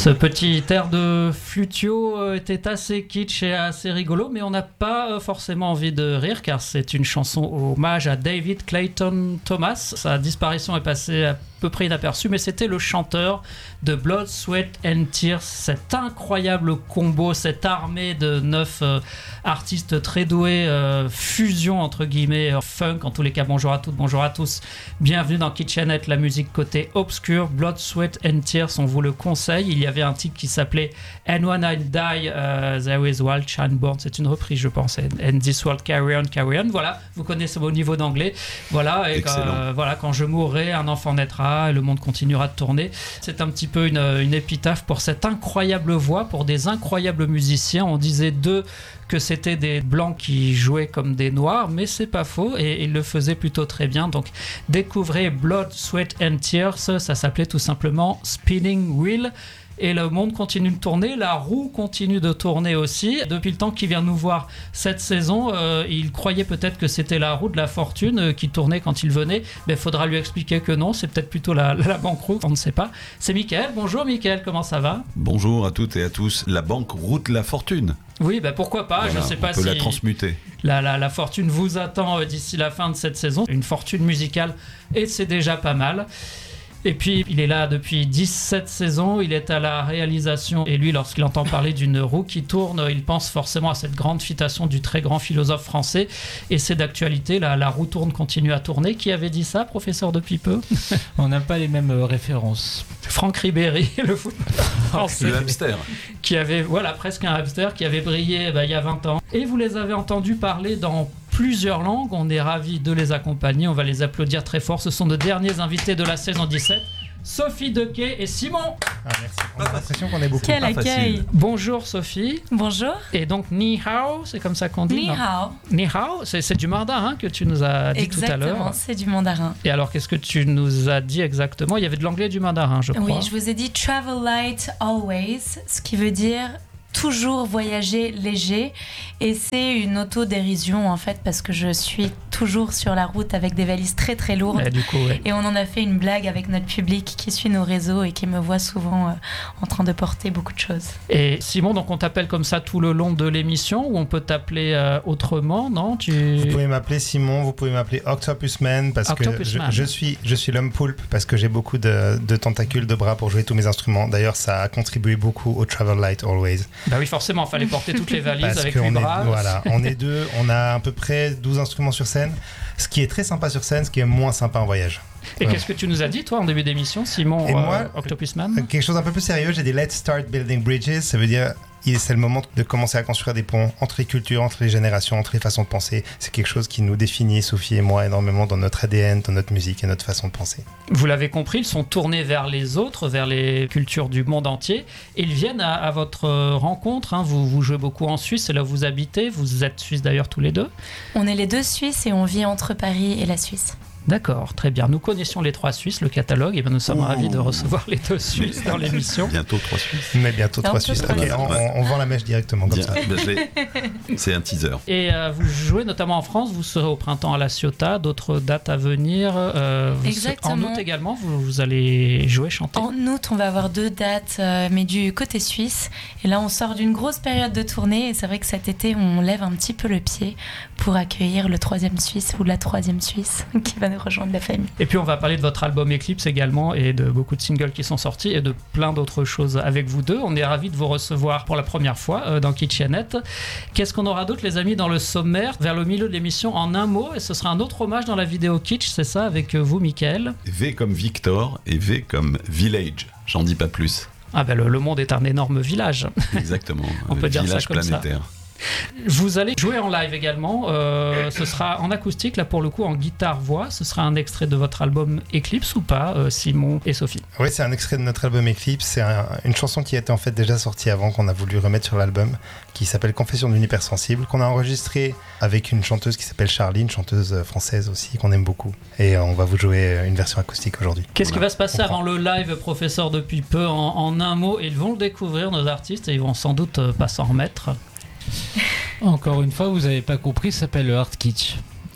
Ce petit air de flutio était assez kitsch et assez rigolo, mais on n'a pas forcément envie de rire car c'est une chanson hommage à David Clayton Thomas. Sa disparition est passée à peu près inaperçue, mais c'était le chanteur de Blood, Sweat and Tears, cet incroyable combo, cette armée de 9 artistes très doués, fusion entre guillemets, funk. En tous les cas, bonjour à toutes, bonjour à tous, bienvenue dans Kitchenette, la musique côté obscur. Blood, Sweat and Tears, on vous le conseille. Il y avait un titre qui s'appelait And When I Die, There Is Wild Child Born, c'est une reprise je pense, And This World Carry On, Carry On. Voilà, vous connaissez au niveau d'anglais. Voilà, et voilà, quand je mourrai, un enfant naîtra et le monde continuera de tourner. C'est un petit peu une épitaphe pour cette incroyable voix, pour des incroyables musiciens. On disait d'eux que c'était des blancs qui jouaient comme des noirs, mais c'est pas faux et ils le faisaient plutôt très bien. Donc découvrez Blood, Sweat and Tears, ça s'appelait tout simplement Spinning Wheel. Et le monde continue de tourner, la roue continue de tourner aussi. Depuis le temps qu'il vient nous voir cette saison, il croyait peut-être que c'était la roue de la fortune qui tournait quand il venait. Mais il faudra lui expliquer que non, c'est peut-être plutôt la banqueroute, on ne sait pas. C'est Mickaël. Bonjour Mickaël, comment ça va ? Bonjour à toutes et à tous. La banqueroute la fortune. Oui, pourquoi pas, voilà, je ne sais pas si... On peut la transmuter. La fortune vous attend d'ici la fin de cette saison. Une fortune musicale, et c'est déjà pas mal. Et puis, il est là depuis 17 saisons, il est à la réalisation. Et lui, lorsqu'il entend parler d'une roue qui tourne, il pense forcément à cette grande citation du très grand philosophe français. Et c'est d'actualité, la roue tourne, continue à tourner. Qui avait dit ça, professeur de Pipeux ? On n'a pas les mêmes références. Franck Ribéry, le footballeur français. Le hamster. Qui avait, presque un hamster, qui avait brillé il y a 20 ans. Et vous les avez entendus parler dans plusieurs langues, on est ravis de les accompagner, on va les applaudir très fort. Ce sont nos derniers invités de la saison 17, Sophie Dequet et Simon. Merci, on a l'impression qu'on est beaucoup. Quel accueil. Bonjour Sophie. Bonjour. Et donc Ni Hao, c'est comme ça qu'on dit. Ni Hao. Ni Hao, c'est du mandarin que tu nous as dit tout à l'heure. Exactement, c'est du mandarin. Et alors qu'est-ce que tu nous as dit exactement ? Il y avait de l'anglais et du mandarin, je crois. Oui, je vous ai dit travel light always, ce qui veut dire toujours voyager léger, et c'est une autodérision en fait parce que je suis toujours sur la route avec des valises très très lourdes et on en a fait une blague avec notre public qui suit nos réseaux et qui me voit souvent en train de porter beaucoup de choses. Et Simon, donc on t'appelle comme ça tout le long de l'émission ou on peut t'appeler autrement, non ? Vous pouvez m'appeler Simon, vous pouvez m'appeler Octopus Man parce que je suis l'homme poulpe parce que j'ai beaucoup de tentacules, de bras pour jouer tous mes instruments. D'ailleurs, ça a contribué beaucoup au Travel Light Always. Bah oui, forcément, il fallait porter toutes les valises parce avec 8 bras. Voilà, on est deux, on a à peu près 12 instruments sur scène, ce qui est très sympa sur scène, ce qui est moins sympa en voyage. Et qu'est-ce que tu nous as dit, toi, en début d'émission, Simon, et moi, Octopus Man ? Quelque chose un peu plus sérieux, j'ai dit Let's start building bridges, ça veut dire c'est le moment de commencer à construire des ponts entre les cultures, entre les générations, entre les façons de penser. C'est quelque chose qui nous définit, Sophie et moi, énormément dans notre ADN, dans notre musique et notre façon de penser. Vous l'avez compris, ils sont tournés vers les autres, vers les cultures du monde entier. Et ils viennent à votre rencontre. Hein. Vous jouez beaucoup en Suisse, c'est là où vous habitez. Vous êtes Suisses d'ailleurs tous les deux. On est les deux Suisses et on vit entre Paris et la Suisse. D'accord, très bien. Nous connaissions les 3 Suisses, le catalogue, et bien nous sommes ravis de recevoir les 2 Suisses dans l'émission. Bientôt 3 Suisses. Mais bientôt 3 Suisses. Okay, on vend la mèche directement comme ça. C'est un teaser. Et vous jouez notamment en France, vous serez au printemps à La Ciotat, d'autres dates à venir. Exactement. En août également, vous allez jouer, chanter. En août, on va avoir 2 dates, mais du côté suisse. Et là, on sort d'une grosse période de tournée, et c'est vrai que cet été, on lève un petit peu le pied pour accueillir le 3e Suisse ou la 3e Suisse qui va nous rejoindre la famille. Et puis on va parler de votre album Eclipse également et de beaucoup de singles qui sont sortis et de plein d'autres choses avec vous deux. On est ravis de vous recevoir pour la première fois dans Kitchenette. Qu'est-ce qu'on aura d'autre les amis dans le sommaire vers le milieu de l'émission en un mot, et ce sera un autre hommage dans la vidéo Kitsch, c'est ça, avec vous Mickaël ? V comme Victor et V comme Village, j'en dis pas plus. Ah ben le monde est un énorme village. Exactement. On peut dire ça comme planétaire. Ça. Vous allez jouer en live également, ce sera en acoustique, là pour le coup en guitare-voix. Ce sera un extrait de votre album Eclipse ou pas, Simon et Sophie ? Oui, c'est un extrait de notre album Eclipse. C'est une chanson qui était en fait déjà sortie avant, qu'on a voulu remettre sur l'album, qui s'appelle Confession d'une hypersensible, qu'on a enregistré avec une chanteuse qui s'appelle Charlie, une chanteuse française aussi qu'on aime beaucoup. Et on va vous jouer une version acoustique aujourd'hui. Qu'est-ce qui va se passer avant le live, professeur depuis peu, en un mot ? Ils vont le découvrir, nos artistes, et ils vont sans doute pas s'en remettre. Encore une fois, vous n'avez pas compris, ça s'appelle le hard kitsch.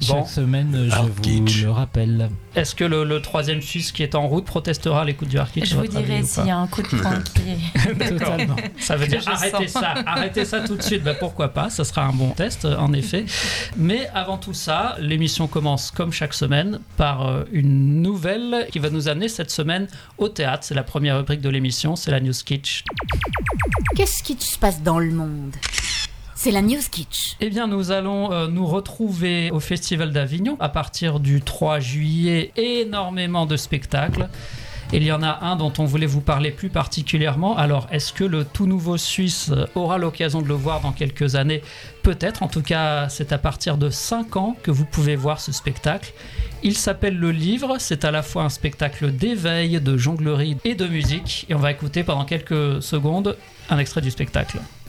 Bon. Chaque semaine, je Hard vous kitsch. le rappelle. Est-ce que le troisième Suisse qui est en route protestera à l'écoute du Hard Kitsch, Je à vous votre avis, dirai ou s'il pas y a un coup de poing qui est... Totalement. Ça veut dire Je arrêtez ça tout de suite. Ben pourquoi pas, ça sera un bon test en effet. Mais avant tout ça, l'émission commence comme chaque semaine par une nouvelle qui va nous amener cette semaine au théâtre. C'est la première rubrique de l'émission, c'est la News Kitsch. Qu'est-ce qui se passe dans le monde? C'est la News Kitsch. Eh bien, nous allons nous retrouver au Festival d'Avignon à partir du 3 juillet. Énormément de spectacles. Il y en a un dont on voulait vous parler plus particulièrement. Alors, est-ce que le tout nouveau Suisse aura l'occasion de le voir dans quelques années? Peut-être. En tout cas, c'est à partir de 5 ans que vous pouvez voir ce spectacle. Il s'appelle Le Livre. C'est à la fois un spectacle d'éveil, de jonglerie et de musique. Et on va écouter pendant quelques secondes un extrait du spectacle.